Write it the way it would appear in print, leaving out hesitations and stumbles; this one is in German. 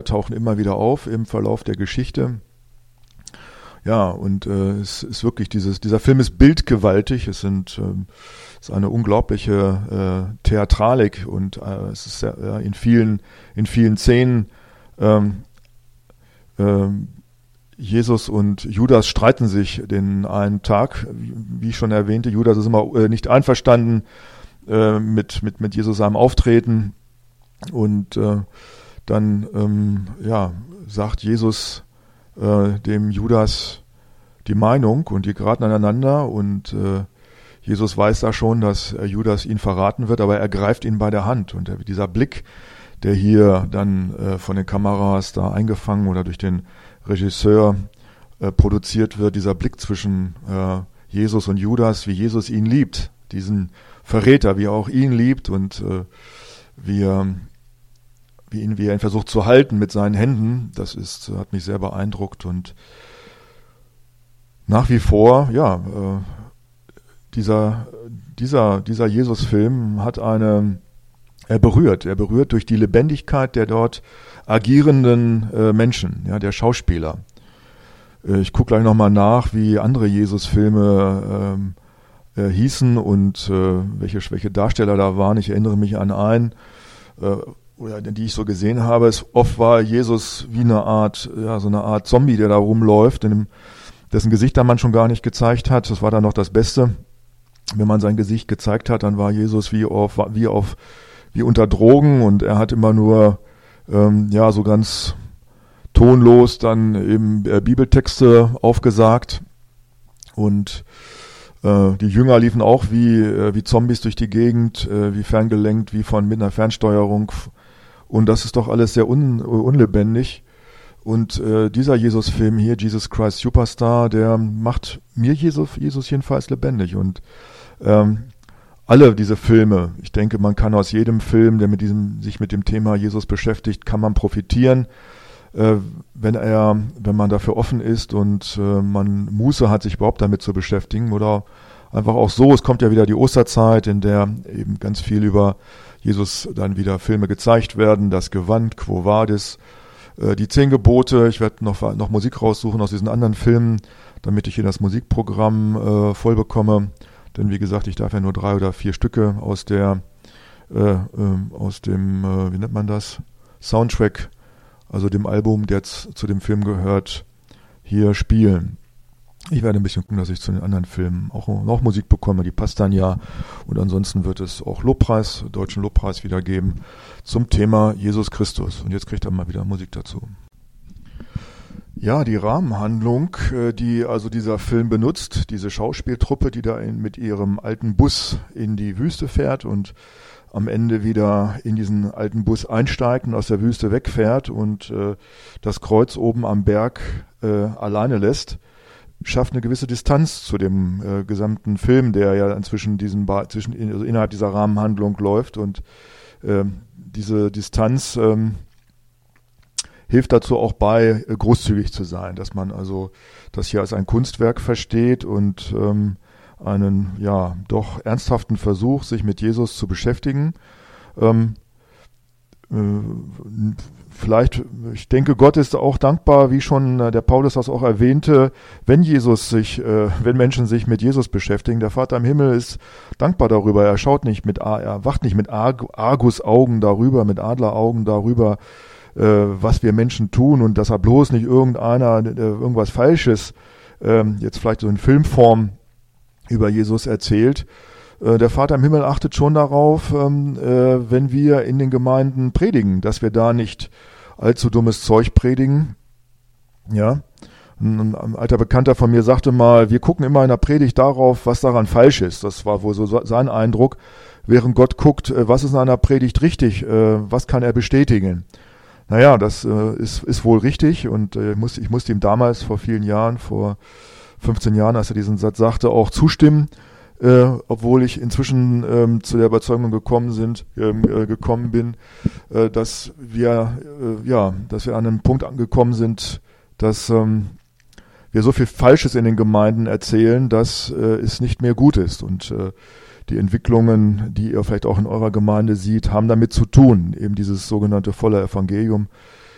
tauchen immer wieder auf im Verlauf der Geschichte. Ja, und es ist wirklich dieser Film ist bildgewaltig. Es ist eine unglaubliche Theatralik und es ist in vielen Szenen Jesus und Judas streiten sich den einen Tag, wie ich schon erwähnte. Judas ist immer nicht einverstanden mit Jesus seinem Auftreten und dann sagt Jesus dem Judas die Meinung und die geraten aneinander und Jesus weiß da schon, dass Judas ihn verraten wird, aber er greift ihn bei der Hand und dieser Blick, der hier dann von den Kameras da eingefangen oder durch den Regisseur produziert wird, dieser Blick zwischen Jesus und Judas, wie Jesus ihn liebt, diesen Verräter, wie er auch ihn liebt und wie er ihn versucht zu halten mit seinen Händen, hat mich sehr beeindruckt und nach wie vor, dieser Jesus-Film hat er berührt durch die Lebendigkeit der dort agierenden Menschen, ja, der Schauspieler. Ich gucke gleich nochmal nach, wie andere Jesus-Filme hießen und welche Darsteller da waren. Ich erinnere mich an einen, die ich so gesehen habe. Oft war Jesus wie so eine Art Zombie, der da rumläuft, dessen Gesicht dann man schon gar nicht gezeigt hat. Das war dann noch das Beste. Wenn man sein Gesicht gezeigt hat, dann war Jesus wie unter Drogen und er hat immer nur so ganz tonlos dann eben Bibeltexte aufgesagt und die Jünger liefen auch wie Zombies durch die Gegend, wie ferngelenkt, wie mit einer Fernsteuerung und das ist doch alles sehr unlebendig und dieser Jesus-Film hier, Jesus Christ Superstar, der macht mir Jesus jedenfalls lebendig und alle diese Filme, ich denke, man kann aus jedem Film, der sich mit dem Thema Jesus beschäftigt, kann man profitieren, wenn man dafür offen ist und man Muße hat, sich überhaupt damit zu beschäftigen oder einfach auch so. Es kommt ja wieder die Osterzeit, in der eben ganz viel über Jesus dann wieder Filme gezeigt werden, das Gewand, Quo Vadis, die 10 Gebote. Ich werde noch Musik raussuchen aus diesen anderen Filmen, damit ich hier das Musikprogramm voll bekomme. Denn wie gesagt, ich darf ja nur 3 oder 4 Stücke aus dem, wie nennt man das? Soundtrack, also dem Album, der jetzt zu dem Film gehört, hier spielen. Ich werde ein bisschen gucken, dass ich zu den anderen Filmen auch noch Musik bekomme, die passt dann ja. Und ansonsten wird es auch deutschen Lobpreis wieder geben zum Thema Jesus Christus. Und jetzt kriegt er mal wieder Musik dazu. Ja, die Rahmenhandlung, die also dieser Film benutzt, diese Schauspieltruppe, die da mit ihrem alten Bus in die Wüste fährt und am Ende wieder in diesen alten Bus einsteigt und aus der Wüste wegfährt und das Kreuz oben am Berg alleine lässt, schafft eine gewisse Distanz zu dem gesamten Film, der ja inzwischen innerhalb dieser Rahmenhandlung läuft und diese Distanz hilft dazu auch bei, großzügig zu sein, dass man also das hier als ein Kunstwerk versteht und einen doch ernsthaften Versuch, sich mit Jesus zu beschäftigen. Ich denke, Gott ist auch dankbar, wie schon der Paulus das auch erwähnte, wenn Menschen sich mit Jesus beschäftigen. Der Vater im Himmel ist dankbar darüber. Er wacht nicht mit Argusaugen darüber, mit Adleraugen darüber, was wir Menschen tun und dass er bloß nicht irgendwas Falsches, jetzt vielleicht so in Filmform über Jesus erzählt. Der Vater im Himmel achtet schon darauf, wenn wir in den Gemeinden predigen, dass wir da nicht allzu dummes Zeug predigen. Ja, ein alter Bekannter von mir sagte mal, wir gucken immer in der Predigt darauf, was daran falsch ist. Das war wohl so sein Eindruck, während Gott guckt, was ist in einer Predigt richtig, was kann er bestätigen. Naja, das ist wohl richtig und ich musste ihm damals vor vielen Jahren, vor 15 Jahren, als er diesen Satz sagte, auch zustimmen, obwohl ich inzwischen zu der Überzeugung gekommen bin, dass wir an einem Punkt angekommen sind, dass wir so viel Falsches in den Gemeinden erzählen, dass es nicht mehr gut ist und die Entwicklungen, die ihr vielleicht auch in eurer Gemeinde seht, haben damit zu tun, eben dieses sogenannte volle Evangelium,